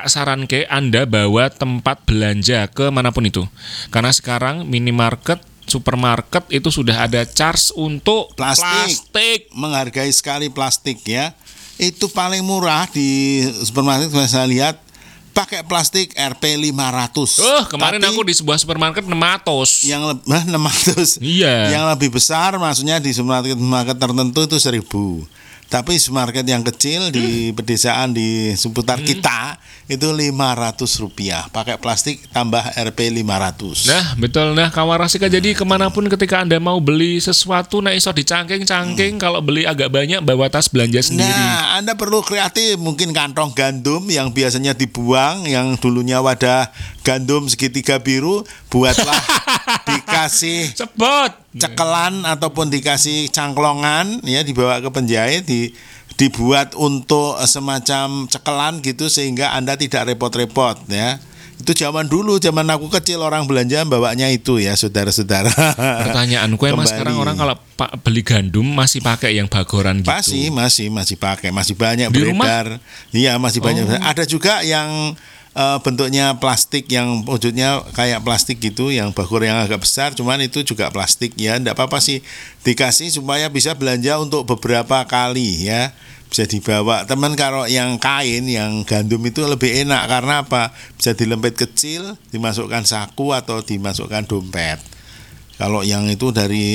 tak saranke Anda bawa tempat belanja ke manapun itu. Karena sekarang minimarket, supermarket itu sudah ada charge untuk plastik. Menghargai sekali plastik ya. Itu paling murah di supermarket saya lihat pakai plastik Rp 500. Kemarin aku di sebuah supermarket 600. Yang 600. Iya. Yang lebih besar maksudnya di supermarket tertentu itu 1.000. Tapi supermarket yang kecil di pedesaan di seputar kita itu Rp500 pakai plastik tambah Rp 500. Nah betul, nah Kawarasika, jadi kemanapun ketika Anda mau beli sesuatu, nah iso dicangking-cangking. Kalau beli agak banyak bawa tas belanja sendiri. Nah Anda perlu kreatif, mungkin kantong gandum yang biasanya dibuang, yang dulunya wadah gandum segitiga biru, buatlah dikasih cekelan ataupun dikasih cangklongan ya, dibawa ke penjahit, dibuat untuk semacam cekelan gitu sehingga Anda tidak repot-repot ya. Itu zaman dulu, zaman aku kecil orang belanja bawanya itu ya, saudara-saudara. Pertanyaan gue, Mas, sekarang orang kalau beli gandum masih pakai yang bagoran gitu? Masih pakai, masih banyak di beredar. Iya, masih banyak. Ada juga yang bentuknya plastik, yang wujudnya kayak plastik gitu, yang bagor yang agak besar, cuman itu juga plastik ya, enggak apa-apa sih, dikasih supaya bisa belanja untuk beberapa kali ya, bisa dibawa. Teman kalau yang kain, yang gandum itu lebih enak karena apa? Bisa dilempit kecil, dimasukkan saku atau dimasukkan dompet. Kalau yang itu dari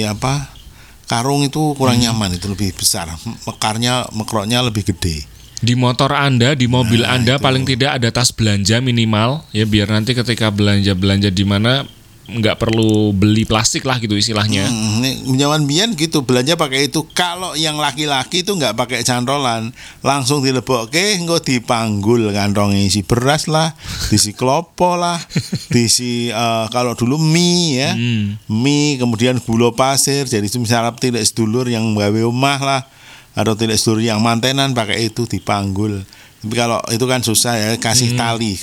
karung itu kurang nyaman, itu lebih besar, mekroknya lebih gede. Di motor Anda, di mobil Anda itu paling tidak ada tas belanja minimal ya, biar nanti ketika belanja di mana nggak perlu beli plastik lah gitu istilahnya. Zaman biyen gitu, belanja pakai itu. Kalau yang laki-laki itu nggak pakai cantolan, langsung dilebokke, engko dipanggul kantongnya, isi beras lah, diisi klopo lah, diisi kalau dulu mie ya, mie, kemudian gula pasir, jadi misalnya tidak sedulur yang gawe omah lah, atau tidak sedulur yang mantenan pakai itu dipanggul. Tapi kalau itu kan susah ya, kasih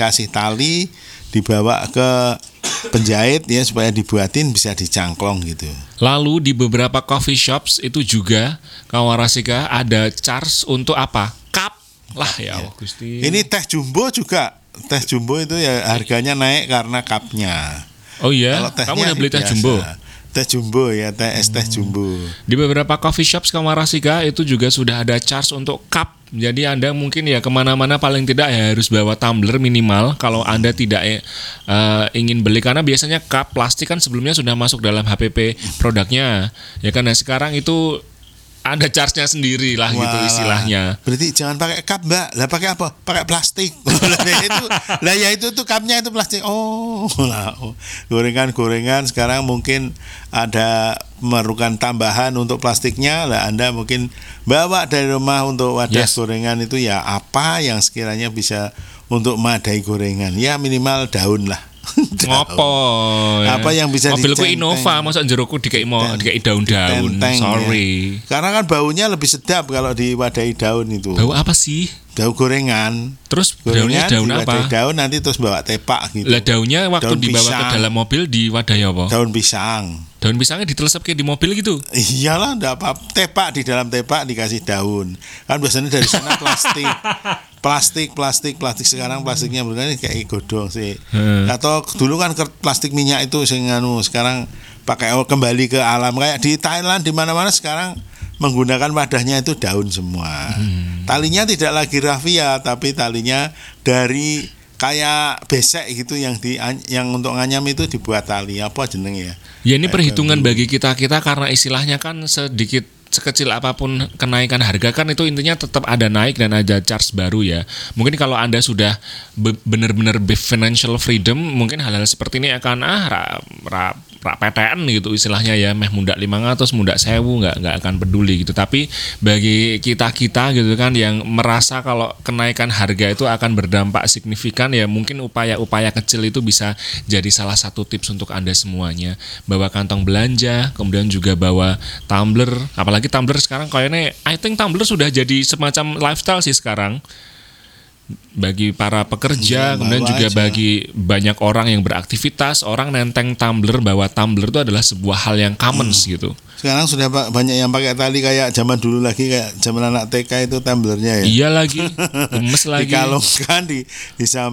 tali dibawa ke penjahit ya supaya dibuatin bisa dicangklong gitu. Lalu di beberapa coffee shops itu juga Kawarasika ada charge untuk apa? Cup lah ya. Gusti. Ini teh jumbo juga. Teh jumbo itu ya harganya naik karena cupnya. Oh iya? Kamu udah beli teh jumbo? Teh jumbo ya, teh jumbo. Di beberapa coffee shops Kawarasika itu juga sudah ada charge untuk cup. Jadi Anda mungkin ya kemana-mana paling tidak ya harus bawa tumbler minimal kalau Anda tidak ingin beli, karena biasanya cup plastik kan sebelumnya sudah masuk dalam HPP produknya ya kan. Nah sekarang itu ada charge-nya sendiri lah gitu istilahnya. Berarti jangan pakai cup, Mbak. Lah pakai apa? Pakai plastik. itu tuh cupnya itu plastik. Gorengan sekarang mungkin ada memerlukan tambahan untuk plastiknya. Lah Anda mungkin bawa dari rumah untuk wadah gorengan itu ya apa yang sekiranya bisa untuk madai gorengan. Ya minimal daun lah. Ngopo ya. Apa yang bisa mobilku Innova, masa jeroku dikai daun-daun. Sorry. Ya. Karena kan baunya lebih sedap kalau diwadahi daun itu. Bau apa sih? Daun gorengan. Terus daunnya daun apa? Daun nanti terus bawa tepak gitu. Lah daunnya waktu dibawa ke dalam mobil diwadahi apa? Daun pisang. Daun pisangnya ditelesep kayak di mobil gitu? Iyalah, enggak apa. Tepak, di dalam tepak dikasih daun. Kan biasanya dari sana plastik sekarang plastiknya bukan kayak godong sih. Atau dulu kan plastik minyak itu sekarang pakai kembali ke alam, kayak di Thailand di mana-mana sekarang menggunakan wadahnya itu daun semua. Talinya tidak lagi rafia tapi talinya dari kayak besek gitu, yang untuk nganyam itu dibuat tali apa jeneng ya. Ya ini perhitungan bagi kita karena istilahnya kan sedikit sekecil apapun kenaikan harga kan itu intinya tetap ada naik dan ada charge baru ya. Mungkin kalau Anda sudah benar-benar financial freedom, mungkin hal-hal seperti ini akan PTN gitu istilahnya ya, meh mundak 500 mundak 1000 nggak akan peduli gitu. Tapi bagi kita gitu kan yang merasa kalau kenaikan harga itu akan berdampak signifikan ya, mungkin upaya-upaya kecil itu bisa jadi salah satu tips untuk Anda semuanya. Bawa kantong belanja, kemudian juga bawa tumbler, apalagi tumbler sekarang kayaknya I think tumbler sudah jadi semacam lifestyle sih sekarang bagi para pekerja, kemudian juga aja. Bagi banyak orang yang beraktivitas, orang nenteng tumbler, bawa tumbler itu adalah sebuah hal yang common gitu. Sekarang sudah banyak yang pakai tali kayak zaman dulu lagi, kayak zaman anak TK itu tumblernya ya. Iya lagi, gemes lagi. Dikalungkan di